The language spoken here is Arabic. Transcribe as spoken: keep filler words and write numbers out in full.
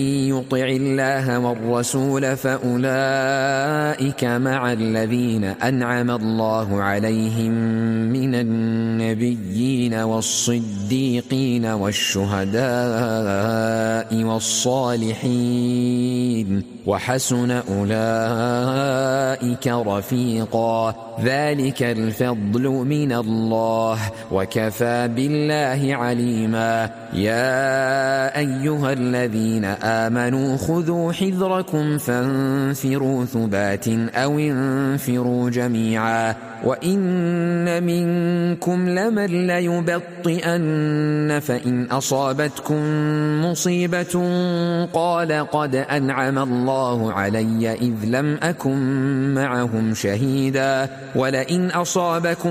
يطع الله والرسول فأولئك مع الذين أنعم الله عليهم من النبيين والصديقين والشهداء والصالحين وحسن أولئك رفيقا ذلك الفضل من الله وكفى بالله عليما يا أيها الذين آمنوا خذوا حذركم فانفروا ثبات أو انفروا جميعا وإن منكم لمن ليبطئن فإن أصابتكم مصيبة قال قد أنعم الله علي إذ لم أكن معهم شهيدا ولئن أصابكم